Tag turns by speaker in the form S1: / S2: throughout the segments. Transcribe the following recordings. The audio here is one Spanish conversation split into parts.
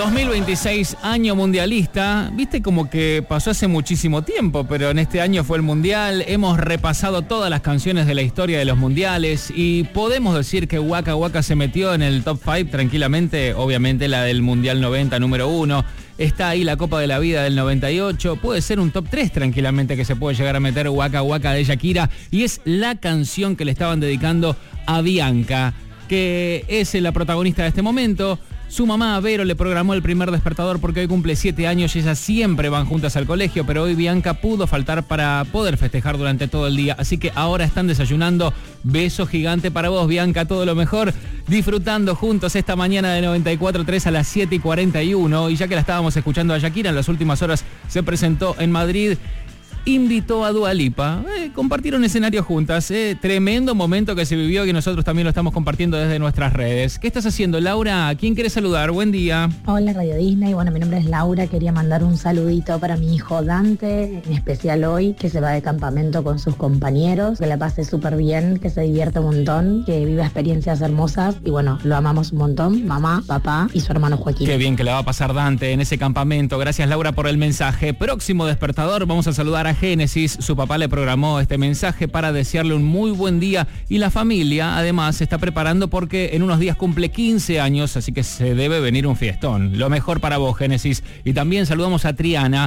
S1: 2026, año mundialista. Viste como que pasó hace muchísimo tiempo, pero en este año fue el mundial. Hemos repasado todas las canciones de la historia de los mundiales y podemos decir que Waka Waka se metió en el top 5 tranquilamente. Obviamente la del Mundial 90, número 1. Está ahí la Copa de la Vida del 98. Puede ser un top 3 tranquilamente que se puede llegar a meter Waka Waka de Shakira. Y es la canción que le estaban dedicando a Bianca, que es la protagonista de este momento. Su mamá, Vero, le programó el primer despertador porque hoy cumple 7 años y ellas siempre van juntas al colegio, pero hoy Bianca pudo faltar para poder festejar durante todo el día. Así que ahora están desayunando. Beso gigante para vos, Bianca, todo lo mejor. Disfrutando juntos esta mañana de 94.3 a las 7:41. Y ya que la estábamos escuchando a Shakira, en las últimas horas se presentó en Madrid. Invitó a Dua Lipa, compartieron escenario juntas, tremendo momento que se vivió y nosotros también lo estamos compartiendo desde nuestras redes. ¿Qué estás haciendo, Laura? ¿A quién quieres saludar? Buen día.
S2: Hola, Radio Disney. Bueno, mi nombre es Laura. Quería mandar un saludito para mi hijo Dante, en especial hoy, que se va de campamento con sus compañeros, que la pase súper bien, que se divierta un montón, que viva experiencias hermosas y bueno, lo amamos un montón, mamá, papá y su hermano Joaquín.
S1: Qué bien que la va a pasar Dante en ese campamento. Gracias, Laura, por el mensaje. Próximo despertador, vamos a saludar a Génesis. Su papá le programó este mensaje para desearle un muy buen día y la familia además se está preparando porque en unos días cumple 15 años, así que se debe venir un fiestón. Lo mejor para vos, Génesis. Y también saludamos a Triana.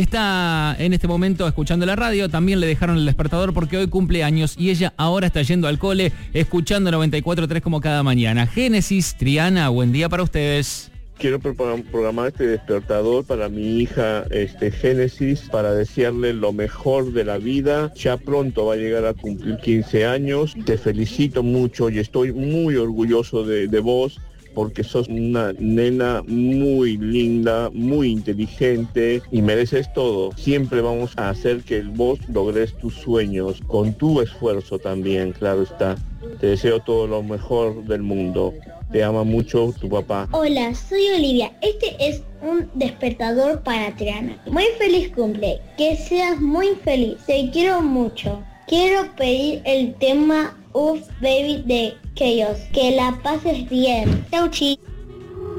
S1: Está en este momento escuchando la radio, también le dejaron el despertador porque hoy cumple años y ella ahora está yendo al cole escuchando 94.3 como cada mañana. Génesis, Triana, buen día para ustedes.
S3: Quiero programar este despertador para mi hija Génesis, para desearle lo mejor de la vida. Ya pronto va a llegar a cumplir 15 años. Te felicito mucho y estoy muy orgulloso de vos, porque sos una nena muy linda, muy inteligente y mereces todo. Siempre vamos a hacer que vos logres tus sueños, con tu esfuerzo también, claro está. Te deseo todo lo mejor del mundo. Te ama mucho tu papá.
S4: Hola, soy Olivia. Este es un despertador para Triana. Muy feliz cumple. Que seas muy feliz. Te quiero mucho. Quiero pedir el tema Uf Baby de Chaos. Que la pases bien. Chau, chicos.